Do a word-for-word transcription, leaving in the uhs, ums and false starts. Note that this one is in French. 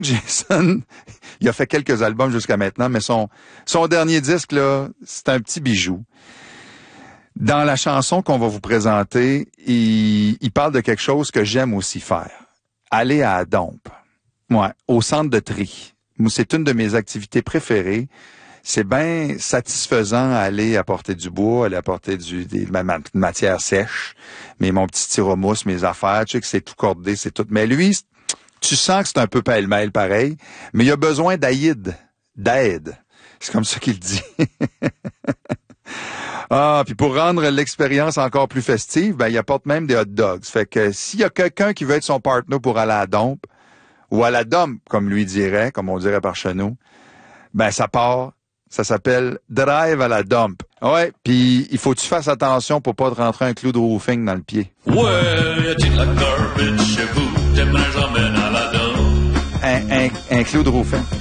Jason, il a fait quelques albums jusqu'à maintenant, mais son, son dernier disque, là, c'est un petit bijou. Dans la chanson qu'on va vous présenter, il, il parle de quelque chose que j'aime aussi faire. Aller à la dompe. Ouais, au centre de tri. C'est une de mes activités préférées. C'est bien satisfaisant aller apporter du bois, aller apporter du, des ma, ma, matière sèche, mais mon petit styromousse, mes affaires, tu sais que c'est tout cordé, c'est tout. Mais lui, tu sens que c'est un peu pêle-mêle pareil, mais il a besoin d'aide, d'aide. C'est comme ça qu'il dit. Ah, puis pour rendre l'expérience encore plus festive, ben il apporte même des hot dogs. Fait que s'il y a quelqu'un qui veut être son partner pour aller à la dompe, ou à la dompe, comme lui dirait, comme on dirait par chez nous, ben ça part. Ça s'appelle Drive à la dump. Ouais, puis il faut que tu fasses attention pour pas te rentrer un clou de roofing dans le pied. Ouais, y a-t-il la garbage chez vous? J'aimerais j'emmène à la dump. Un, un, un clou de roofing.